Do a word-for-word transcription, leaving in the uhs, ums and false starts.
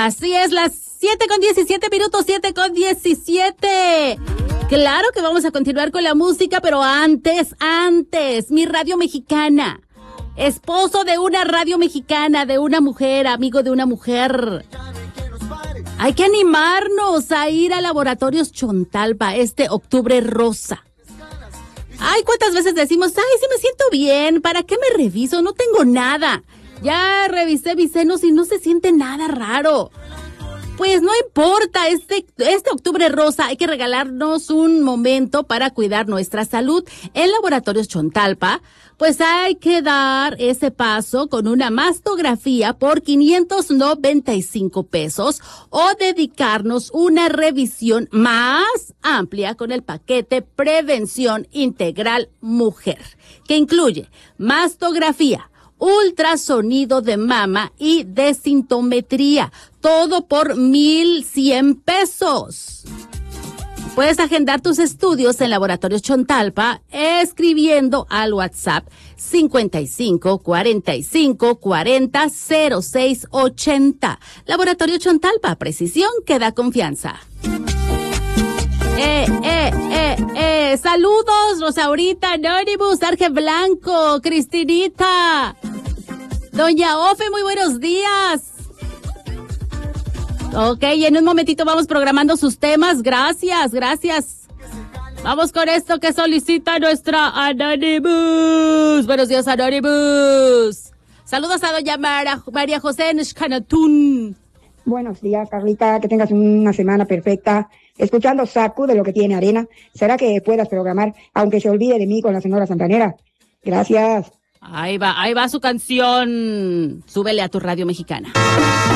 Así es, las siete con diecisiete minutos, siete con diecisiete. Claro que vamos a continuar con la música, pero antes, antes, mi radio mexicana. Esposo de una radio mexicana, de una mujer, amigo de una mujer. Hay que animarnos a ir a Laboratorios Chontalpa este octubre rosa. Ay, ¿cuántas veces decimos, ay, sí me siento bien, ¿para qué me reviso? No tengo nada. Ya revisé mis senos y no se siente nada raro. Pues no importa, este, este octubre rosa hay que regalarnos un momento para cuidar nuestra salud. En Laboratorios Chontalpa, pues hay que dar ese paso con una mastografía por quinientos noventa y cinco pesos o dedicarnos una revisión más amplia con el paquete Prevención Integral Mujer, que incluye mastografía, ultrasonido de mama y desintometría, todo por mil cien pesos. Puedes agendar tus estudios en Laboratorios Chontalpa escribiendo al WhatsApp cincuenta y cinco cuarenta y cinco cuarenta cero seis ochenta. Laboratorio Chontalpa, precisión que da confianza. Eh, eh, eh, eh, saludos, Rosaurita, Anonymous, Arge Blanco, Cristinita, Doña Ofe, muy buenos días. Ok, en un momentito vamos programando sus temas, gracias, gracias. Vamos con esto que solicita nuestra Anonymous. Buenos días, Anonymous. Saludos a Doña Mara, María José Nishkanatun. Buenos días, Carlita, que tengas una semana perfecta. Escuchando Sacu de Lo que tiene arena. ¿Será que puedas programar, aunque se olvide de mí, con la Sonora Santanera? Gracias. Ahí va, ahí va su canción. Súbele a tu radio mexicana.